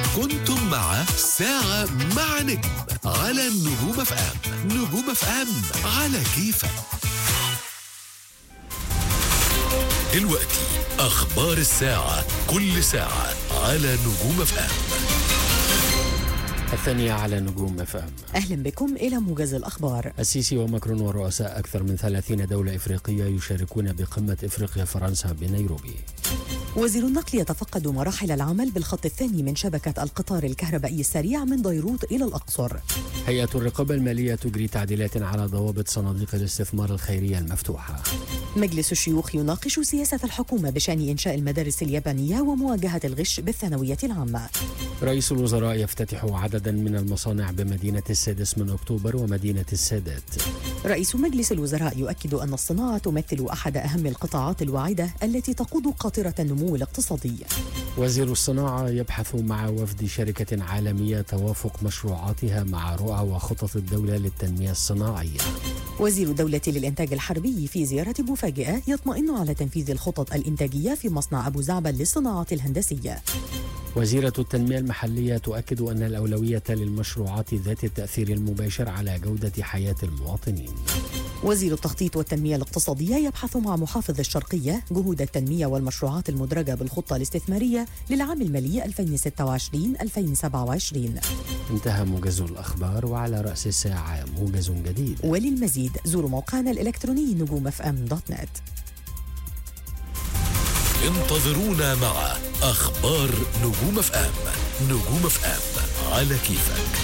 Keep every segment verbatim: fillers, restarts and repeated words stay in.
كنتم مع ساعة مع نجم على النجوم اف ام. نجوم اف ام على كيفك. دلوقتي أخبار الساعة، كل ساعة على نجوم اف ام. الثانية على نجوم اف ام. أهلا بكم إلى موجز الأخبار. السيسي وماكرون ورؤساء أكثر من ثلاثين دولة إفريقية يشاركون بقمة إفريقيا فرنسا بنيروبي. وزير النقل يتفقد مراحل العمل بالخط الثاني من شبكة القطار الكهربائي السريع من بيروت إلى الأقصر. هيئة الرقابة المالية تجري تعديلات على ضوابط صناديق الاستثمار الخيرية المفتوحة. مجلس الشيوخ يناقش سياسة الحكومة بشأن إنشاء المدارس اليابانية ومواجهة الغش بالثانوية العامة. رئيس الوزراء يفتتح عددا من المصانع بمدينة السادس من أكتوبر ومدينة السادات. رئيس مجلس الوزراء يؤكد أن الصناعة تمثل أحد أهم القطاعات الواعدة التي تقود قاطرة النمو الاقتصادي. وزير الصناعة يبحث مع وفد شركة عالمية توافق مشروعاتها مع رؤى وخطط الدولة للتنمية الصناعية. وزير الدولة للإنتاج الحربي في زيارة مفاجئة يطمئن على تنفيذ الخطط الإنتاجية في مصنع أبو زعبل للصناعات الهندسية. وزيرة التنمية المحلية تؤكد أن الأولوية للمشروعات ذات التأثير المباشر على جودة حياة المواطنين. وزير التخطيط والتنمية الاقتصادية يبحث مع محافظ الشرقية جهود التنمية والمشروعات المدرجة بالخطة الاستثمارية للعام المالي ألفين وستة وعشرين ألفين وسبعة وعشرين. انتهى موجز الأخبار، وعلى رأس الساعة موجز جديد. وللمزيد زوروا موقعنا الإلكتروني نجوم اف ام دوت نت. انتظرونا مع أخبار نجوم اف ام. نجوم اف ام على كيفك.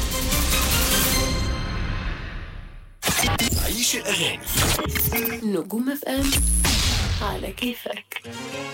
عيش الأغاني. نجوم اف ام على كيفك.